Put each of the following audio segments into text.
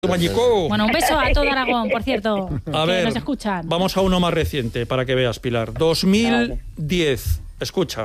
Mañicó. Bueno, un beso a todo Aragón, por cierto, A que ver, nos escuchan. Vamos a uno más reciente para que veas, Pilar. 2010. Escucha.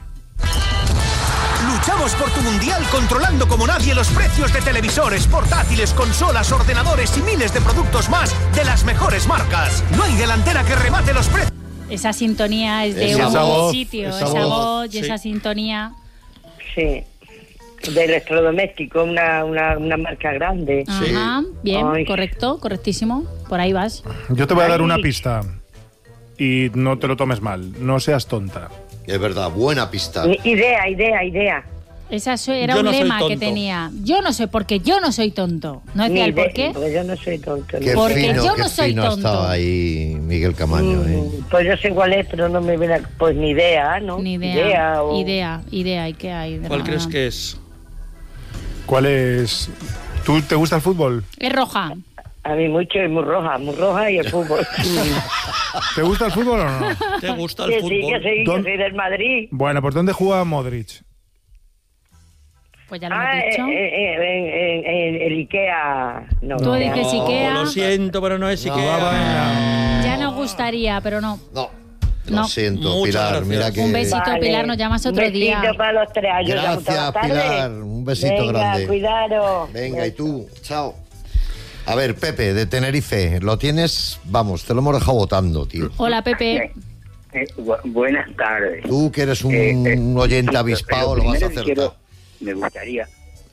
Luchamos por tu mundial controlando como nadie los precios de televisores, portátiles, consolas, ordenadores y miles de productos más de las mejores marcas. No hay delantera que remate los precios. Esa sintonía es de Esa un voz, sitio, esa esa voz, voz y sí. esa sintonía. Sí, de electrodoméstico, una marca grande. Ajá, bien, Ay. correcto, correctísimo. Por ahí vas. Yo te voy a dar Ay. una pista y no te lo tomes mal, no seas tonta. Es verdad, buena pista. Idea. Esa era Yo un no soy lema que tonto. tenía. Yo no soy, porque yo no soy tonto. ¿No decía Ni el por idea, qué? porque yo no soy tonto. Qué ¿no? Porque fino, yo qué no soy fino tonto. estaba ahí Miguel Camaño, Pues yo sé cuál es, pero no me viene. Pues ni idea, ¿no? Ni idea. o- Idea. ¿Y qué hay? de ¿Cuál nada? crees que es? ¿Cuál es? ¿Tú te gusta el fútbol? Es roja. A mí mucho y muy roja y el fútbol. ¿Te gusta el fútbol o no? ¿Te gusta que el sí, fútbol? que sí, que ¿Dónde? soy del Madrid. Bueno, pues ¿dónde juega Modric? Pues ya lo hemos dicho. En el Ikea. No, Tú dices Oh, Ikea. lo siento, pero no es No. Ikea. Jugaba en la- Ya nos gustaría, pero no. No, lo No. siento, Muchas Pilar. gracias. Mira que... Un besito, Vale. Pilar, nos llamas otro Un besito día. para los tres. Ayudamos toda la Gracias, tarde. Pilar. Un besito Venga, grande. cuidado. Venga, y tú, chao. A ver, Pepe, de Tenerife, lo tienes, vamos, te lo hemos dejado votando, tío. Hola, Pepe. Buenas tardes. Tú que eres un oyente Sí, avispado, pero lo vas a primero acertar. me gustaría,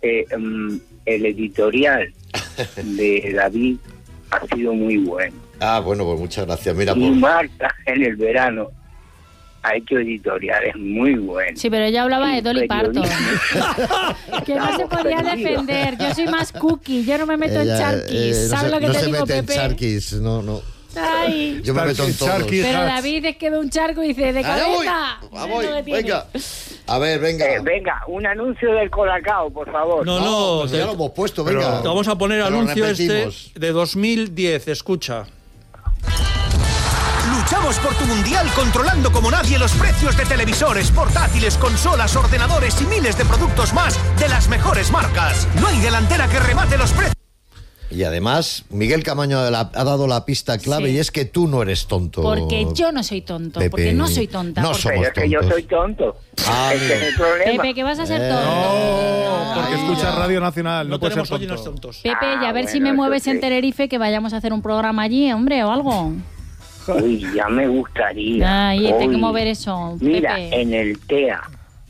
el editorial de David ha sido muy bueno. Ah, bueno, pues muchas gracias. Mira, Y pues, Marta en el verano ha hecho editoriales muy buenos. Sí, pero ella hablaba de Sí, Dolly Parton. periodismo. Que no se podía Estamos perdidos. defender. Yo soy más cookie. Yo no me meto en ella, charquis. ¿Sabes lo que no te se digo, mete en Pepe? charquis, no. Ay. Yo me meto en todos. Charquis. Pero Hats. David es que ve un charco y dice, de Allá voy, cabeza. voy, Es lo que tiene. venga. A ver, venga. Venga, un anuncio del Colacao, por favor. No, Pues te, ya lo hemos puesto, Pero- venga. te vamos a poner Te lo anuncio repetimos. este de 2010. Escucha. Luchamos por tu mundial controlando como nadie los precios de televisores, portátiles, consolas, ordenadores y miles de productos más de las mejores marcas. No hay delantera que remate los precios. Y además, Miguel Camaño ha dado la pista clave Sí. y es que tú no eres tonto. Porque yo no soy tonto. Pepe. Porque no soy tonta. No Porque- somos Pero es que yo tontos. soy tonto. Ah, Ese amigo. es el problema. Pepe, que vas a ser tonto. No, porque Ahí escuchas ya. Radio Nacional, no, No puedes ser tenemos oyenos tonto. tontos. Pepe, y a ver si bueno, me eso mueves en sí. Tenerife, que vayamos a hacer un programa allí, hombre, o algo. Uy, ya me gustaría. Ay, tengo que Uy. mover eso, Mira, Pepe. en el TEA,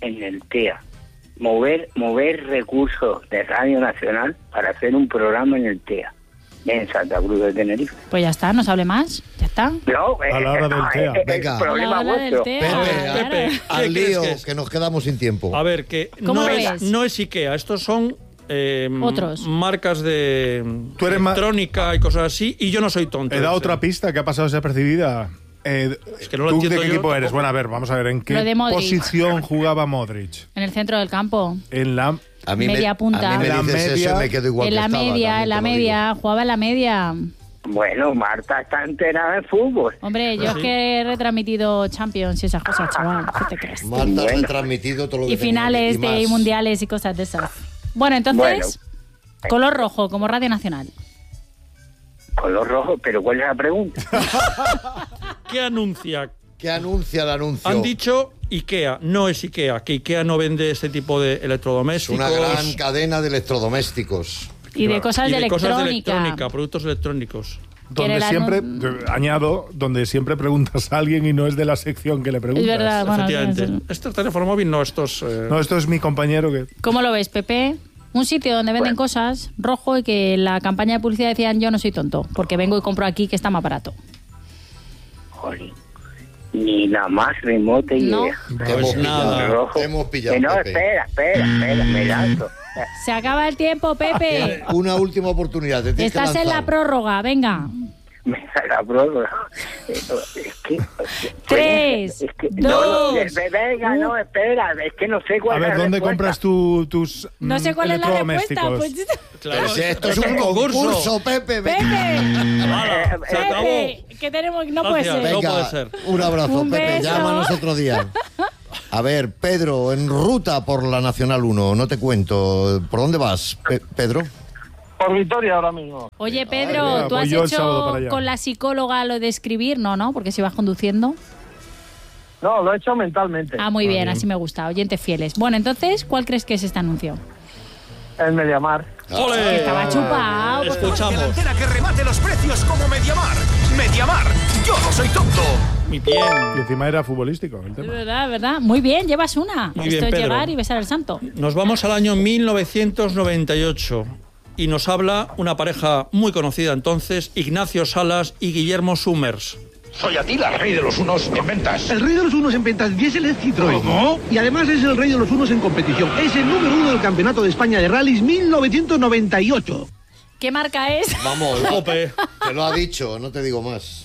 mover recursos de Radio Nacional para hacer un programa en el TEA, en Santa Cruz de Tenerife. Pues ya está, no se hable más. Ya está. No, A la hora del TEA. Venga. El problema A la hora del vuestro. TEA. Pepe, Claro. Pepe, ¿qué al crees lío, que es? que nos quedamos sin tiempo. A ver, que ¿Cómo no lo es, ves? no es Ikea. Estos son Otros. marcas de Tú eres electrónica y cosas así. Y yo no soy tonto. He dado dice. otra pista que ha pasado desapercibida. Es que no lo ¿Tú de entiendo qué yo equipo eres? tampoco. Bueno, a ver, vamos a ver, ¿en Lo qué de Modric. posición jugaba Modric? En el centro del campo. En la... A mí media punta. A mí me La dices media- eso y me quedo igual En que la estaba, media, también en la te lo digo. media. Jugaba en la media. Bueno, Marta está enterada de fútbol. Hombre, yo es que he retransmitido Champions y esas cosas, chaval. ¿Qué te crees? Marta ha Bueno. retransmitido todo lo que Y tenía finales y de más. mundiales y cosas de esas. Bueno, entonces, color rojo, como Radio Nacional. Color rojo, pero ¿cuál es la pregunta? ¿Qué anuncia? ¿Qué anuncia el anuncio? Han dicho Ikea. No es Ikea. Que Ikea no vende este tipo de Es electrodomésticos. una gran cadena de electrodomésticos. Y de cosas y de de cosas de electrónica. electrónica, productos electrónicos. Donde el siempre, anun- añado, donde siempre preguntas a alguien y no es de la sección que le Es preguntas. verdad, bueno, Efectivamente. Este teléfono móvil no, estos... No, esto es mi compañero que... ¿cómo lo ves, Pepe? Un sitio donde venden cosas rojo y que en la campaña de publicidad decían yo no soy tonto, porque vengo y compro aquí que está más barato. Joder, ni la más remota No. idea. Te hemos nada. pillado. Rojo. Te hemos pillado, No, Pepe. espera, me lanzo. Se acaba el tiempo, Pepe. Una última oportunidad. Te tienes que Estás en la lanzar. prórroga, venga. Me da la prórroga. Es que... 3, es que, 2, venga, no, espera, es que no sé cuál A es ver, la ¿dónde respuesta. compras tus No sé cuál es la respuesta. electrodomésticos? Pues, Claro, Pero si esto es un concurso, Pepe. Pepe, ¡Hala! Se acabó. Pepe, que tenemos, no puede Gracias. ser. No Venga, puede ser. un abrazo, Un Pepe. beso. Llámanos otro día. A ver, Pedro, en ruta por la Nacional 1, no te cuento. ¿Por dónde vas, Pedro? Por Vitoria ahora mismo. Oye, Pedro, ¿tú has voy yo el sábado para hecho allá. con la psicóloga lo de escribir? No, porque si vas conduciendo. No, lo he hecho mentalmente. Ah, muy bien, así me gusta. Oyentes fieles. Bueno, entonces, ¿cuál crees que es este anuncio? El Mediamar. ¡Ole! Estaba chupado. Escuchamos. Delantera que remate los precios como Mediamar. Mediamar, yo no soy tonto. Mi bien. Y encima era futbolístico el Es tema. verdad, ¿verdad? Muy bien, llevas una. Muy Esto bien, es Pedro. llegar y besar el santo. Nos vamos al año 1998 y nos habla una pareja muy conocida entonces, Ignacio Salas y Guillermo Summers. Soy Atila, rey de los unos en ventas. El rey de los unos en ventas diésel es Citroën. ¿Cómo? Y además es el rey de los unos en competición. Es el número 1 del Campeonato de España de Rallys 1998. ¿Qué marca es? Vamos, Jope. te lo ha dicho, no te digo más.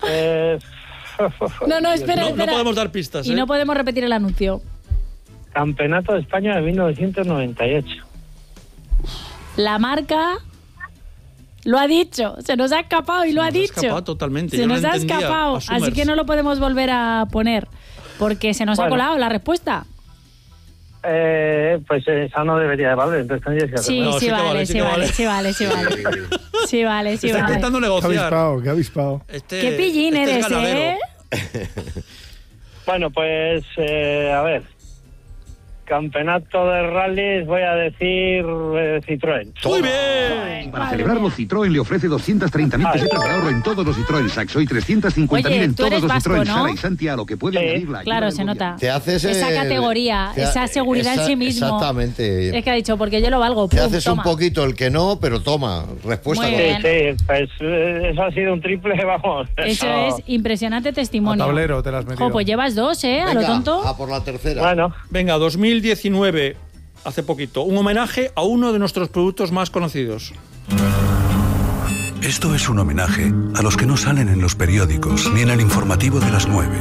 No, espera, No espera. podemos dar pistas, Y ¿eh? no podemos repetir el anuncio. Campeonato de España de 1998. La marca... Lo ha dicho, se nos ha escapado y lo ha Se nos ha dicho. escapado totalmente, Se yo no nos ha entendía escapado, a Summers. así que no lo podemos volver a poner, porque se nos ha Bueno. colado la respuesta. Pues esa no debería de valer, entonces tendrías que hacer. Sí, No, sí, sí que vale, vale, sí sí que vale, vale. sí vale, sí vale. Sí vale, sí Está vale. intentando Qué negociar. avispado. Qué pillín este es eres, ganadero. ¿eh? Bueno, pues a ver. Campeonato de rallies, voy a decir Citroën. Muy bien. Para celebrarlo, Citroën le ofrece 230.000 pesetas de ahorro en todos los Citroën Saxo y 350.000 Oye, en tú todos eres los vasco, Citroën ¿no? Sara y Santi, a lo que puede Sí, añadir la ayuda Claro, del se gobierno. nota. Te haces Esa categoría, esa seguridad en sí mismo. Exactamente. Es que ha dicho, porque yo lo valgo. Te pum, haces toma. un poquito el que no, pero toma, respuesta Muy correcta. bien. Sí, pues eso ha sido un triple, vamos. Eso es impresionante testimonio. A tablero te las has metido. Jo, pues llevas dos, ¿eh? A lo Venga, tonto. a por la tercera. Bueno, Venga, 2019, hace poquito, un homenaje a uno de nuestros productos más conocidos. Esto es un homenaje a los que no salen en los periódicos ni en el informativo de las 9.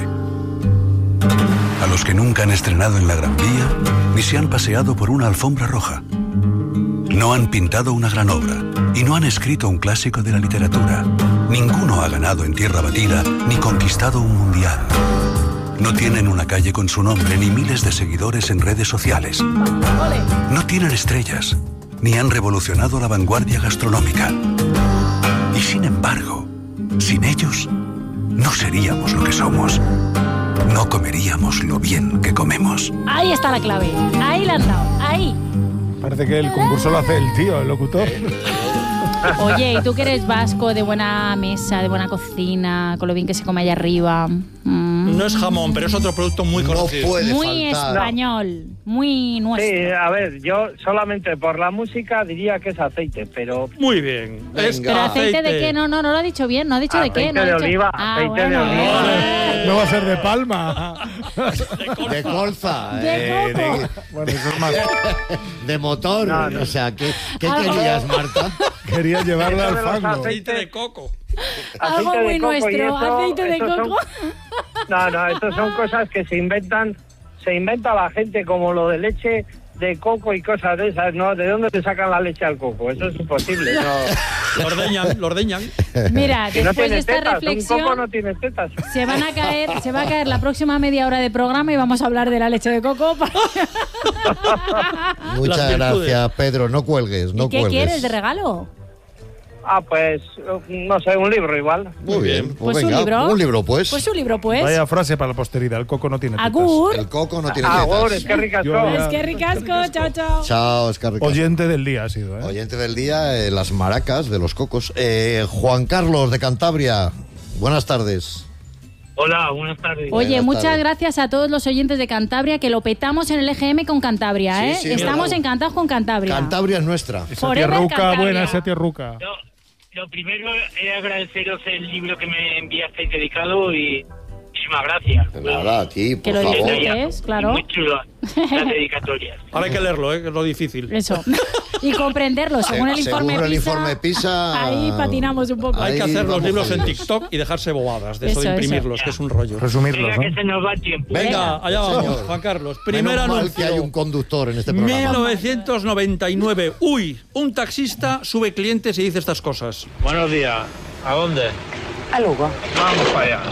A los que nunca han estrenado en la Gran Vía ni se han paseado por una alfombra roja. No han pintado una gran obra y no han escrito un clásico de la literatura. Ninguno ha ganado en tierra batida ni conquistado un mundial. No tienen una calle con su nombre ni miles de seguidores en redes sociales. No tienen estrellas, ni han revolucionado la vanguardia gastronómica. Y sin embargo, sin ellos, no seríamos lo que somos. No comeríamos lo bien que comemos. Ahí está la clave. Ahí la han dado. Ahí. Parece que el concurso lo hace el tío, el locutor. Oye, ¿y tú que eres vasco, de buena mesa, de buena cocina, con lo bien que se come allá arriba? No es jamón, pero es otro producto muy conocido. Muy español, muy nuestro. sí, a ver, yo solamente por la música diría que es aceite, pero... Muy bien. Es ¿Pero aceite de qué? No lo ha dicho bien, no ha dicho de qué. No ha de dicho... oliva, Ah, aceite de bueno. oliva. No va a ser de palma. De colza. De coco. Bueno, eso es más. De motor. No, no. O sea, ¿qué Algo- querías, Marta? Quería llevarla al Eso de los fango. Aceite de coco. Algo Aceite de muy coco y nuestro, eso- aceite de esos son- coco. No, estos son cosas que se inventa la gente, como lo de leche de coco y cosas de esas, ¿no? ¿De dónde te sacan la leche al coco? Eso es imposible, no. Lo ordeñan. Mira, Que no después de tiene esta tetas, un reflexión, coco no tiene tetas. se va a caer la próxima media hora de programa y vamos a hablar de la leche de coco. Muchas Las virtudes. gracias, Pedro. No cuelgues, no ¿Y qué cuelgues. quieres de regalo? Ah, pues, no sé, un libro igual. Muy bien. Pues venga, un libro. Un libro, pues. Pues un libro, pues. Vaya frase para la posteridad. El coco no tiene tetas. Agur. El coco no tiene Agur, tetas. es que ricasco. Yo ya- Es que ricasco, chao, chao. Chao, Oscar. Oyente del día ha sido, ¿eh? Oyente del día, las maracas de los cocos. Juan Carlos de Cantabria. Buenas tardes. Hola, buenas tardes. Oye, Buenas muchas tardes. gracias a todos los oyentes de Cantabria, que lo petamos en el EGM con Cantabria, Sí, ¿eh? sí, Estamos mira. encantados con Cantabria. Cantabria es nuestra. Esa Forever tierruca, Cantabria. buena esa tierruca. Lo primero es agradeceros el libro que me enviasteis dedicado y muchísimas gracias. Nada, a ti, Que por lo favor. disfrutes, claro. Muy chulo las dedicatorias. Ahora hay que leerlo, que es lo difícil. Eso. Y comprenderlo, según el informe Según el PISA. informe PISA. Ahí patinamos un poco. Hay que Ahí hacer los vamos libros en jodidos. TikTok y dejarse bobadas de eso Eso, de imprimirlos, que es un rollo. Resumirlos, Venga, ¿no? que se nos va el tiempo. Venga, allá vamos, señor. Juan Carlos. Primer Menos mal anuncio. que hay un conductor en este programa. 1999. Uy, un taxista sube clientes y dice estas cosas. Buenos días. ¿A dónde? A Lugo. Vamos para allá.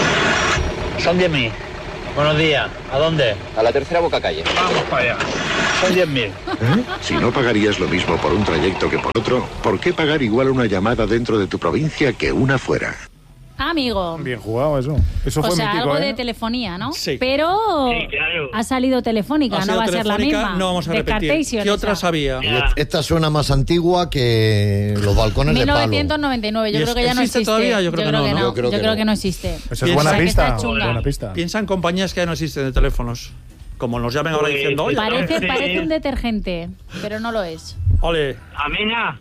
Son 10.000. Buenos días. ¿A dónde? A la tercera boca calle. Vamos para allá. Son 10.000. Si no pagarías lo mismo por un trayecto que por otro, ¿por qué pagar igual una llamada dentro de tu provincia que una fuera? Amigo. Bien jugado eso. Eso O fue sea, mítico, algo ¿eh? de telefonía, ¿no? Sí. Pero Sí, claro. ha salido Telefónica, Ha no sido va a ser la Telefónica, misma. no vamos a repetir. Descartation ¿Qué esa. otras había? Ya. Esta suena más antigua que los balcones de palo. 1999, yo ¿Y creo que ya no existe existe. todavía? Yo creo que no, ¿no? Yo creo que no no. existe. Esa es buena O sea, que pista. está chunga. Buena pista. Piensa en compañías que ya no existen de teléfonos. Como nos llamen ahora Pues, diciendo, oye, Parece un detergente, pero no lo es. ole. ¿Amena?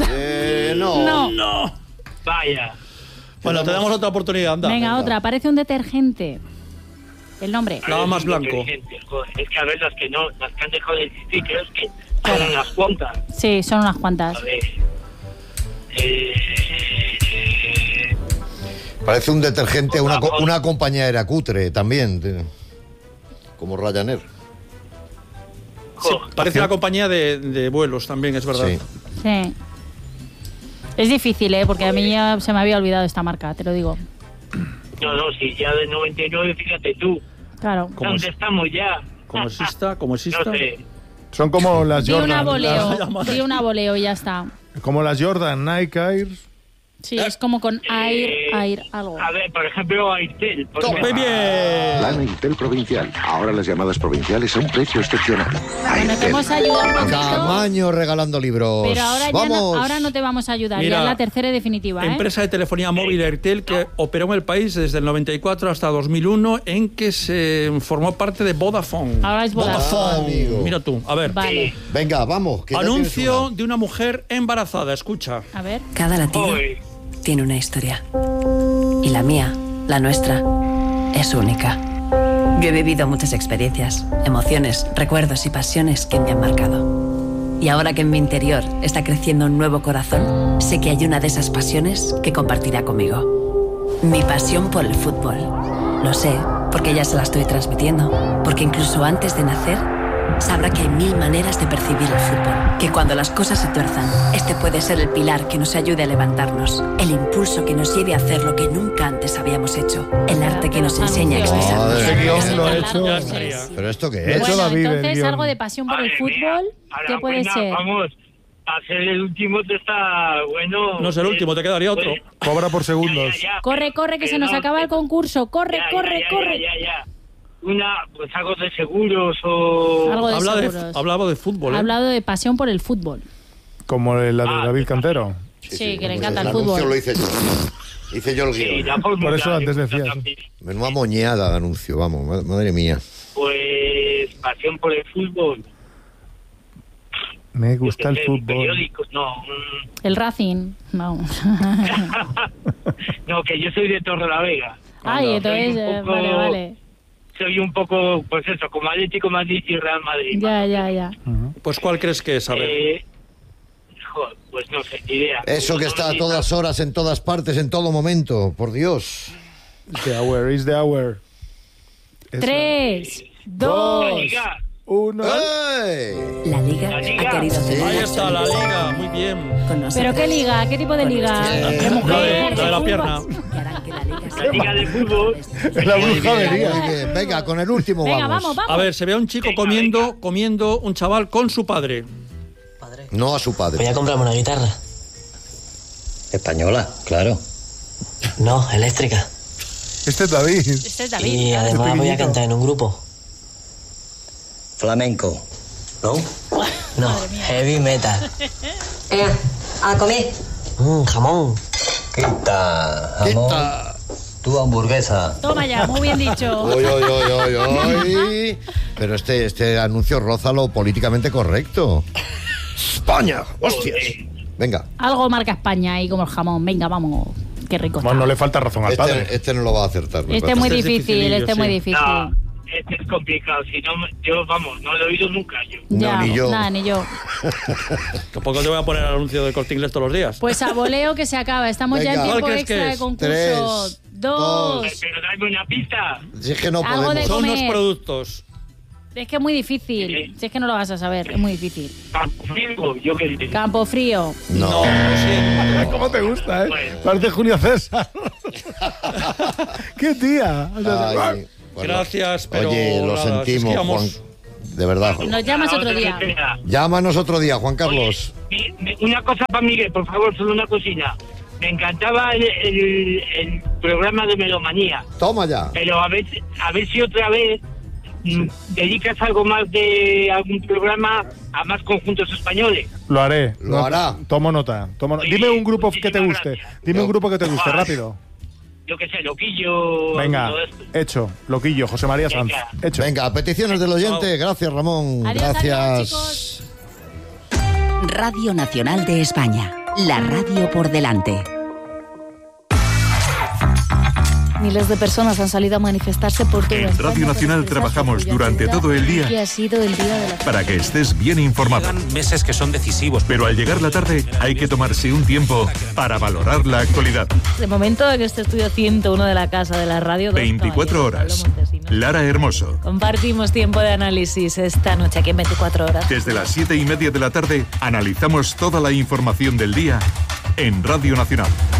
No. Vaya. Bueno, te damos otra oportunidad, anda. Venga, otra, parece un detergente. El nombre. Lava más blanco. Joder, es que a ver las que han dejado de existir, creo que son unas cuantas. Sí, son unas cuantas. A ver. Parece un detergente, una compañía era cutre también, como Ryanair. Sí, parece una compañía de vuelos también, es verdad. Sí. Sí. Es difícil, porque a mí ya se me había olvidado esta marca, te lo digo. No, si ya del 99, fíjate tú. Claro. ¿Dónde estamos ya? Como exista. No sé. Son como las Di Jordan. di una voleo y ya está. Como las Jordan, Nike Air. Sí, es como con Air algo. A ver, por ejemplo, Airtel. ¡Muy bien! Plan Airtel Provincial. Ahora las llamadas provinciales a un precio excepcional. Bueno, te hemos ayudado un poquito, Camaño regalando libros. pero ahora, Vamos. ahora no te vamos a ayudar. Mira, ya es la tercera y definitiva, ¿eh? Empresa de telefonía móvil Airtel que operó en el país desde el 94 hasta 2001, en que se formó parte de Vodafone. Ahora es Vodafone. Amigo. Mira tú, a ver. Vale. Venga, vamos. que ya Anuncio tienes de una mujer embarazada, escucha. A ver. Cada latido tiene una historia. Y la mía, la nuestra, es única. Yo he vivido muchas experiencias, emociones, recuerdos y pasiones que me han marcado. Y ahora que en mi interior está creciendo un nuevo corazón, sé que hay una de esas pasiones que compartirá conmigo. Mi pasión por el fútbol. Lo sé, porque ya se la estoy transmitiendo. Porque incluso antes de nacer, sabrá que hay 1000 maneras de percibir el fútbol. Que cuando las cosas se tuerzan, este puede ser el pilar que nos ayude a levantarnos. El impulso que nos lleve a hacer lo que nunca antes habíamos hecho. El arte que nos enseña a expresarnos. Madre Ese guión mía. lo he hecho. ¿Pero esto qué De es? hecho, Bueno, la vive el entonces guión. algo de pasión por el Madre fútbol, mía. ¿qué Ahora, puede pues, ser? Vamos, a ser el último te está bueno. No es el último, te quedaría otro. Cobra por segundos. Corre, que se nos acaba el concurso. Corre. Ya. Pues algo de seguros o... Algo de seguros. Hablaba de fútbol, Ha ¿eh? hablado de pasión por el fútbol. Como la de David Cantero. Sí, que le Pues encanta el anuncio fútbol. lo hice yo. Hice yo el guión. Por eso antes decías. Menuda moñada de anuncio, vamos, madre mía. Pues pasión por el fútbol. Me gusta el fútbol. Periódicos, no. El Racing, no. No, que yo soy de Torrelavega. Ay, entonces, Soy un poco- vale. Soy un poco, pues eso, como Atlético Madrid y Real Madrid. Ya. Pues ¿cuál crees que es? A ver. Joder, pues no sé, ni idea. Eso que está a todas horas, en todas partes, en todo momento, por Dios. The hour is the hour. 3, 2, 1. La Liga ha querido tener Ahí está la liga, muy bien. con nosotros. ¿Pero qué liga? ¿Qué tipo de liga? ¿De La mujer? de la fútbol? pierna. La liga de fútbol. La Muy brujería. bien. Venga, con el último Venga, vamos. vamos. A ver, se ve a un chico comiendo un chaval con su padre. No a su padre. Voy a comprarme una guitarra. Española, claro. No, eléctrica. Este es David. Este es David. Y además voy a cantar en un grupo. Flamenco. ¿No? No, heavy metal. A comer. Jamón. Quita, jamón. Tu hamburguesa. Toma ya, muy bien dicho. Oy. Pero este anuncio roza lo políticamente correcto. España, hostias. Venga. Algo marca España ahí como el jamón. Venga, vamos. Qué rico Bueno, no le falta razón al padre. Este no lo va a acertar. me Este es muy parece. difícil, este es muy difícil. No, este es complicado. Si no, yo, vamos, no lo he oído nunca yo. Ya, ni yo. Nada, ni yo. Tampoco te voy a poner el anuncio de Corte Inglés todos los días. Pues a voleo que se acaba. Estamos ya en Venga. tiempo ¿Cuál crees extra que de es? concurso. 3, 2. Pero dame una pista. Si es que no Algo de podemos. Son los comer. productos. Es que es muy difícil. Si es que no lo vas a saber, es muy difícil. Campo, yo qué sé. Campo frío. No. lo siento. ¿Cómo te gusta, Bueno. Parece Julio César. ¡Qué tía! Ay, bueno. Gracias, pero Oye, lo nada, sentimos, es que Juan. vamos- de verdad. Nos llamas otro día. Llámanos otro día, Juan Carlos. Una cosa para Miguel, por favor, solo una cosilla. Me encantaba el programa de Melomanía. Toma ya. Pero a ver si otra vez dedicas algo más de algún programa a más conjuntos españoles. Lo haré. Lo hará. Tomo nota. Dime un grupo que te guste. Dime un grupo que te guste, rápido. Yo qué sé, Loquillo. Venga, todo esto. hecho. Loquillo, José María Sanz. Hecho. Venga, peticiones del oyente. Gracias, Ramón. Adiós, Gracias. Radio Nacional de España. La radio por delante. Miles de personas han salido a manifestarse por todo En Radio Nacional trabajamos durante todo el día que ha sido el día de la... para que estés bien informado. Llegan meses que son decisivos. Pero al llegar la tarde hay que tomarse un tiempo para valorar la actualidad. De momento en este estudio 101 de la Casa de la Radio... 24 horas. Lara Hermoso. Compartimos tiempo de análisis esta noche aquí en 24 horas. Desde las 7:30 de la tarde analizamos toda la información del día en Radio Nacional.